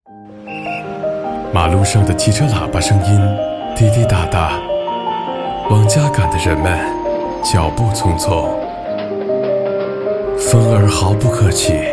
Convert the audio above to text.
马路上的汽车喇叭声音滴滴答答，往家赶的人们脚步匆匆。风儿毫不客气